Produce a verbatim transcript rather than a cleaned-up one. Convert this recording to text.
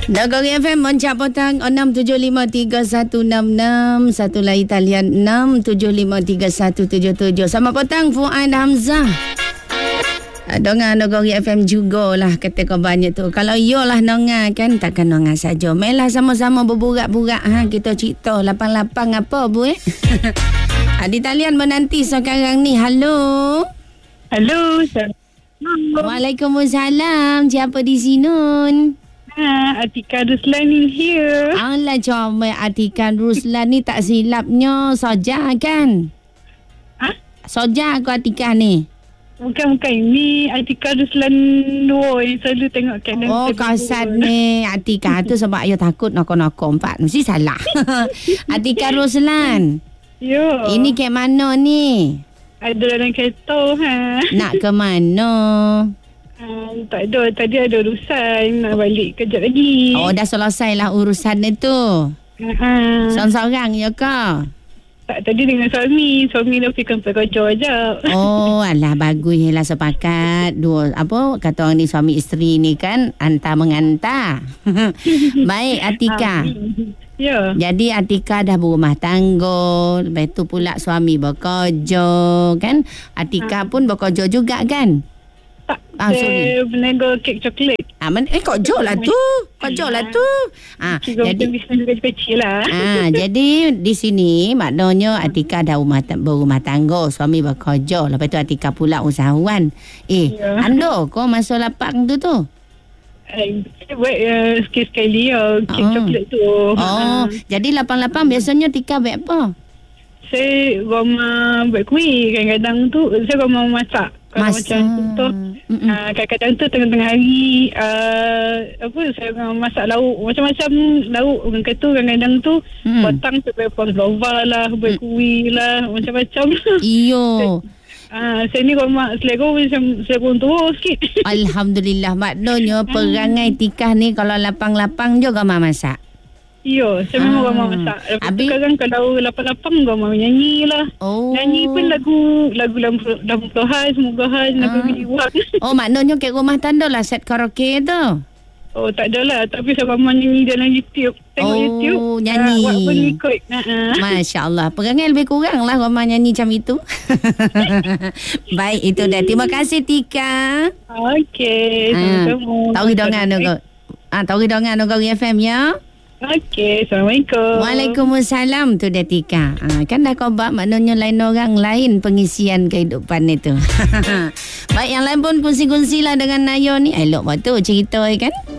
Nagori F M Moncak Potang enam tujuh lima tiga satu enam enam, satu lagi talian enam tujuh lima tiga satu tujuh tujuh. Selamat petang Fuad Hamzah. Dengar Nagori F M jugalah kata kau banyak tu. Kalau yolah nonga kan takkan nonga saja. Melah sama-sama berburak-burak ha, kita cerita lapang-lapang apa bu eh. Di talian menanti sekarang ni. Halo. Halo. Waalaikumsalam. Siapa di sini? Ha, Atika Ruslan here. Alah comel Atika Ruslan ni tak silapnya Soja kan? Ha? Soja aku Atika ni. Bukan-bukan. Ini Atika Ruslan dua yang selalu tengok kanan. Oh kasar ni Atika tu sebab ayah takut nokok-nokok empat. Mesti salah. Atika Ruslan. Yo. Ini ke mana ni? Ada dalam kereta ha. Nak ke mana? Uh, tak ada. Tadi ada urusan. Nak balik kejap lagi. Oh dah selesai lah urusan itu. Uh-huh. Seorang-seorang ya ke? Tak, tadi dengan suami. Suami dah pergi tempat kerja je. Oh alah bagus lah sepakat. Dua apa kata orang ni suami isteri ni kan antar mengantar. Baik Atika. Ya. Jadi Atika dah berumah tangga. Lepas tu pula suami bekerja kan. Atika ha. pun bekerja juga kan? Tak, ah, saya berniaga kek coklat. Ah, men, eh kok jol lah tu. Kok jol lah tu. Ah, jadi bisnes kecil lah. Ah, jadi di sini maknanya Atika dah rumah berumah tangga, suami bekerja. Lepas tu Atika pula usahawan. Eh, ya. Anda kau masuk lapang tu tu? Eh, saya buat uh, sekali-sekali ya, kek oh. coklat tu. Oh, ha. Jadi lapang-lapang biasanya Tika buat apa? Saya rumah buat kuih. Kadang-kadang tu saya rumah masak. Kalau Masak. macam contoh uh, kadang-kadang tu tengah-tengah hari uh, apa saya masak lauk macam-macam lauk orang kata kadang-kadang tu mm. petang sampai pos lova lah buat kuih lah macam-macam. Iyo. Ah, saya ni rumah selera macam selera untuk sikit. Alhamdulillah maknanya perangai Tika ni kalau lapang-lapang juga mama masak. Ya, saya memang ah. ramai masak. Lepas tu sekarang kalau lapang-lapang ramai menyanyi lah. Oh. Nyanyi pun lagu lagu lagu puluhan, semoga lagu biwak. Oh, maknanya kat rumah tanda lah set karaoke tu. Oh, tak adalah. Tapi saya ramai nyanyi dalam YouTube. Tengok oh, YouTube. Oh, nyanyi. Buat pun ikut. Uh-huh. Masya Allah. Perangai lebih kurang lah ramai nyanyi macam itu. Baik, itu dah. Terima kasih Tika. Okey. Ah. Tahu hidungan tu. Ah, tahu hidungan Nagori F M ya. Okey, Assalamualaikum. Waalaikumsalam tu dia Tika. Ha, kan dah kau bak maknanya lain orang lain pengisian kehidupan itu. Baik yang lain pun kongsi-kongsilah dengan Nayo ni. Elok betul cerita kan.